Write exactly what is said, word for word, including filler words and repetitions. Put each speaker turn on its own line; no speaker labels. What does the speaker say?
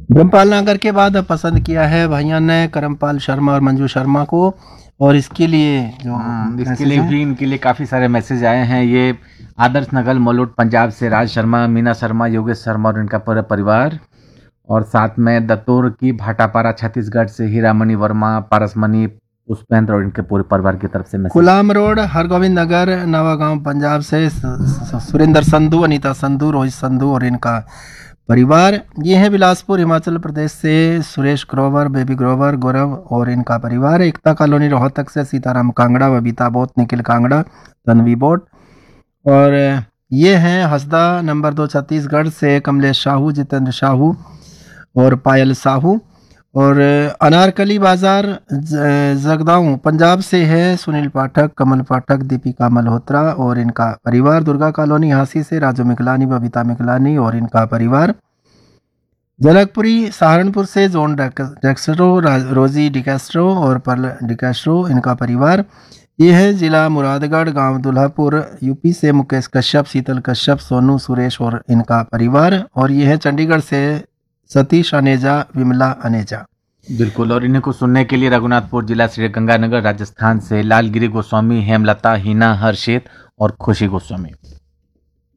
ब्रह्मपाल नागर के बाद अब पसंद किया है भैया ने करमपाल शर्मा और मंजू शर्मा को, और इसके लिए जो
हाँ, इसके
मैसेज
लिए
हैं,
भी इनके लिए काफ़ी सारे मैसेज आए हैं। ये आदर्श नगर मलोट पंजाब से राज शर्मा, मीना शर्मा, योगेश शर्मा और इनका पूरा परिवार, और साथ में दत्तौर की भाटापारा छत्तीसगढ़ से हीरामणि वर्मा, पारसमणि, पुष्पेंद्र और इनके पूरे परिवार की तरफ से मैसेज।
गुलाम रोड हरगोविंद नगर नवागांव पंजाब से स- स- सुरेंद्र संधू, अनीता संधू, रोहित संधू और इनका परिवार। ये है बिलासपुर हिमाचल प्रदेश से सुरेश ग्रोवर, बेबी ग्रोवर, गौरव और इनका परिवार। एकता कॉलोनी रोहतक से सीताराम कांगड़ा, बबीता बोत, निखिल कांगड़ा, तन्वी बोट। और ये हैं हसदा नंबर दो छत्तीसगढ़ से कमलेश साहू, जितेंद्र साहू और पायल साहू। और अनारकली बाजार ज- जगदाऊं पंजाब से है सुनील पाठक, कमल पाठक, दीपिका मल्होत्रा और इनका परिवार। दुर्गा कॉलोनी हांसी से राजू मिकलानी, बबीता मिकलानी और इनका परिवार। जनकपुरी सहारनपुर से जोन डेक- डेक्स्ट्रो, रा- रोजी डिकैस्ट्रो और पर्ल डिकैस्ट्रो, इनका परिवार। ये है जिला मुरादगढ़, गांव दुल्हापुर, यूपी से मुकेश कश्यप, शीतल कश्यप, सोनू सुरेश और इनका परिवार। और ये है चंडीगढ़ से सतीश अनेजा, विमला अनेजा।
बिल्कुल, और इन्हीं को सुनने के लिए रघुनाथपुर जिला श्री गंगानगर राजस्थान से लालगिरी गोस्वामी, हेमलता, हिना, हर्षित और खुशी गोस्वामी।